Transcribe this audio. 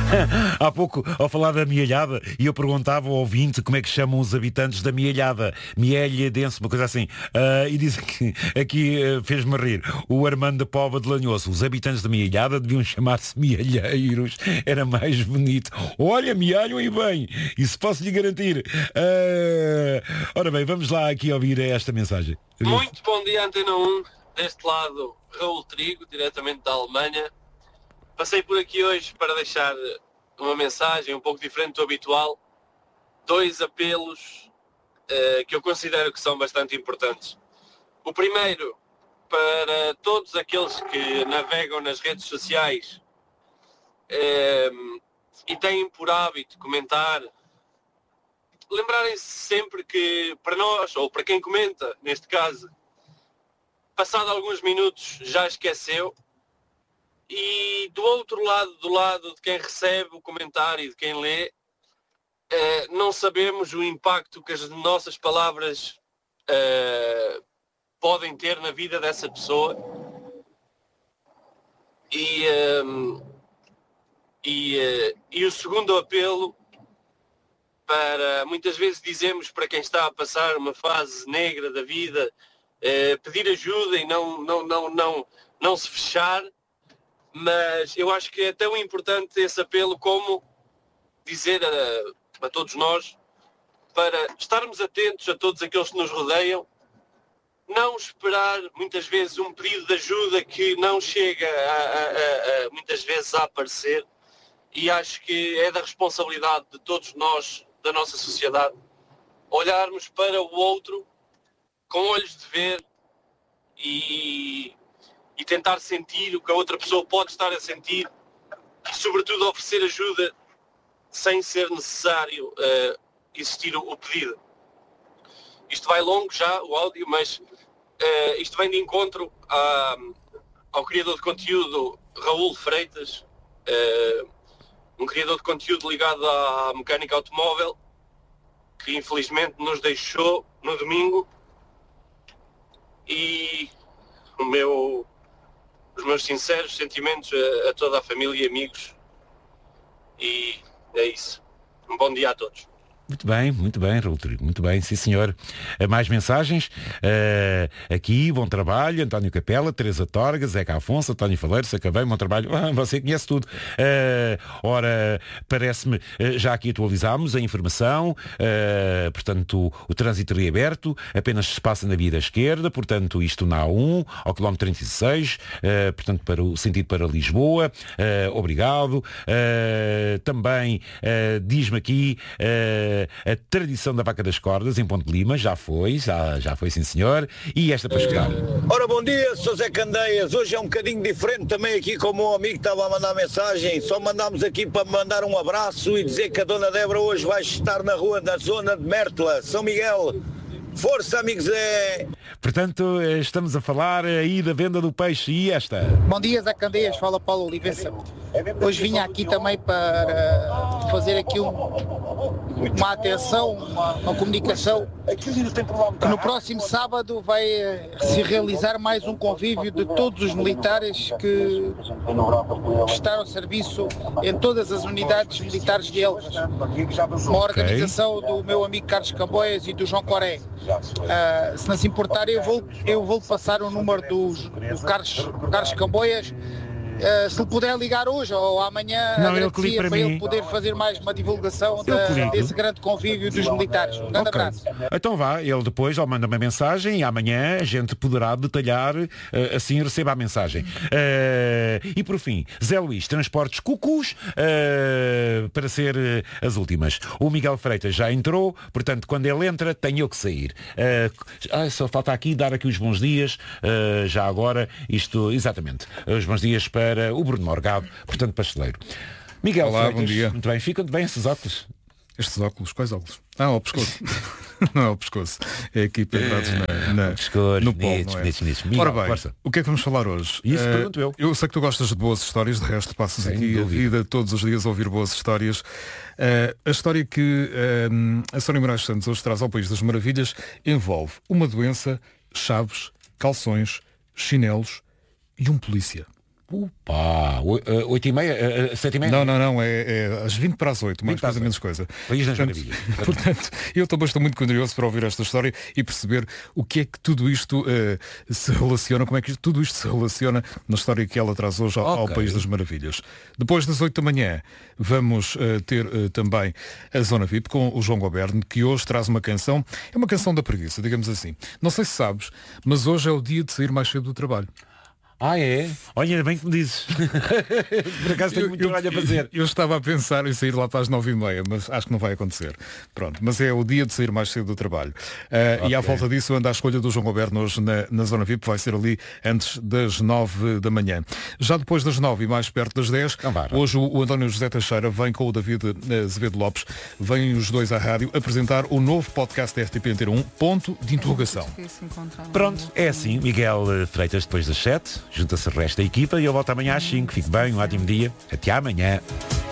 Há pouco, ao falar da Mielhada, e eu perguntava ao ouvinte como é que chamam os habitantes da Mielhada. Mielha, denso, uma coisa assim. E diz aqui fez-me rir. O Armando da Póvoa de Lanhoso. Os habitantes da Mielhada deviam chamar-se mielheiros. Era mais bonito. Olha, mielham e bem. Isso posso lhe garantir. Ora bem, vamos lá aqui ouvir esta mensagem. Muito bom dia, Antena 1. Deste lado, Raul Trigo, diretamente da Alemanha. Passei por aqui hoje para deixar uma mensagem um pouco diferente do habitual. 2 apelos que eu considero que são bastante importantes. O primeiro, para todos aqueles que navegam nas redes sociais e têm por hábito comentar, lembrarem-se sempre que para nós, ou para quem comenta, neste caso, passado alguns minutos já esqueceu. E do outro lado, do lado de quem recebe o comentário e de quem lê, não sabemos o impacto que as nossas palavras podem ter na vida dessa pessoa. E o segundo apelo, para muitas vezes dizemos para quem está a passar uma fase negra da vida, pedir ajuda e não se fechar. Mas eu acho que é tão importante esse apelo como dizer a todos nós para estarmos atentos a todos aqueles que nos rodeiam, não esperar muitas vezes um pedido de ajuda que não chega muitas vezes a aparecer, e acho que é da responsabilidade de todos nós, da nossa sociedade, olharmos para o outro com olhos de ver e tentar sentir o que a outra pessoa pode estar a sentir e, sobretudo, oferecer ajuda sem ser necessário existir o pedido. Isto vai longo já, o áudio, mas isto vem de encontro ao criador de conteúdo Raul Freitas, um criador de conteúdo ligado à mecânica automóvel, que infelizmente nos deixou no domingo, e os meus sinceros sentimentos a toda a família e amigos, e é isso. Um bom dia a todos. Muito bem, Raul Trigo, muito bem, sim senhor. Mais mensagens, aqui, bom trabalho, António Capela, Teresa Torga, Zeca Afonso, António Faleiro, Sacavém, bom trabalho, você conhece tudo. Ora, parece-me, já aqui atualizámos a informação, portanto, o trânsito reaberto, apenas se passa na via da esquerda, portanto, isto na A1, ao quilómetro 36, portanto, para o sentido para Lisboa, obrigado. Também, diz-me aqui, a tradição da vaca das cordas em Ponte Lima, já foi sim senhor, e esta para chegar. Ora, bom dia, sou Zé Candeias. Hoje é um bocadinho diferente também aqui, como o amigo estava a mandar mensagem. Só mandámos aqui para mandar um abraço e dizer que a Dona Débora hoje vai estar na rua da zona de Mértola, São Miguel. Força, amigos Zé! Portanto, estamos a falar aí da venda do peixe, e esta? Bom dia, Zé Candeias, fala Paulo Olivença. Hoje vinha aqui também para fazer aqui uma atenção, uma comunicação, que no próximo sábado vai se realizar mais um convívio de todos os militares que prestaram serviço em todas as unidades militares de Elvas. Uma organização do meu amigo Carlos Camboias e do João Coré. Se não se importar, eu vou passar o número do Carlos Camboias. Se ele puder ligar hoje ou amanhã, agradecia para ele poder fazer mais uma divulgação desse grande convívio dos militares. Um grande abraço. Então vá, ele depois manda uma mensagem e amanhã a gente poderá detalhar, assim receba a mensagem. E por fim, Zé Luís, Transportes Cucus, para ser as últimas. O Miguel Freitas já entrou, portanto quando ele entra tem eu que sair. Só falta aqui dar aqui os bons dias, já agora, isto, exatamente, os bons dias para o Bruno Morgado, portanto pasteleiro. Miguel Olá, Freitas, bom dia. Muito bem, ficam bem esses óculos? Estes óculos? Quais óculos? Ao pescoço. Não é ao pescoço. É aqui pendurados no polo, não é? Ora bem, força. o que é que vamos falar hoje? Isso pergunto eu. Eu sei que tu gostas de boas histórias, de resto passas Sem aqui dúvida. a vida todos os dias a ouvir boas histórias. A história que a Sónia Moraes Santos hoje traz ao País das Maravilhas envolve uma doença, chaves, calções, chinelos e um polícia. Opa, 8h30, 7h30? Não, é às 20 para as 8, mais coisa menos coisa. País das Maravilhas. Portanto, eu também estou muito curioso para ouvir esta história e perceber o que é que tudo isto se relaciona, como é que tudo isto se relaciona na história que ela traz hoje ao País das Maravilhas. Depois das 8 da manhã vamos ter também a Zona VIP com o João Goberno, que hoje traz uma canção, é uma canção da preguiça, digamos assim. Não sei se sabes, mas hoje é o dia de sair mais cedo do trabalho. É? Olha, ainda bem que me dizes. Por acaso tenho muito trabalho a fazer. Eu estava a pensar em sair lá para as 9h30, mas acho que não vai acontecer. Pronto, mas é o dia de sair mais cedo do trabalho. E à volta disso anda a escolha do João Goberno hoje na Zona VIP, vai ser ali antes das 9 da manhã. Já depois das 9 e mais perto das 10, hoje o António José Teixeira vem com o David Azevedo Lopes, vêm os dois à rádio apresentar o novo podcast da RTP Antena 1, ponto de interrogação. Pronto, é assim, Miguel Freitas depois das 7, junta-se o resto da equipa e eu volto amanhã às 5. Fique bem, um ótimo dia. Até amanhã.